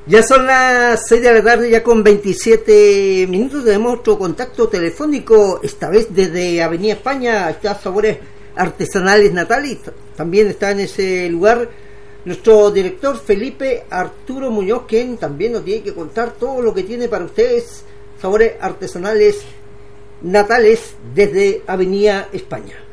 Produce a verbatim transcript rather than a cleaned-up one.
Ya son las seis de la tarde, ya con veintisiete minutos. Tenemos otro contacto telefónico, esta vez desde Avenida España. Está Sabores Artesanales Natales. También está en ese lugar nuestro director Felipe Arturo Muñoz, quien también nos tiene que contar todo lo que tiene para ustedes Sabores Artesanales Natales desde Avenida España.